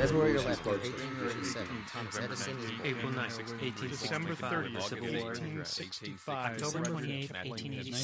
That's where you're left. 1837. Thomas Edison is born. April 9th, 1865. December 30th, Civil War. 1865. October 28th, 1886.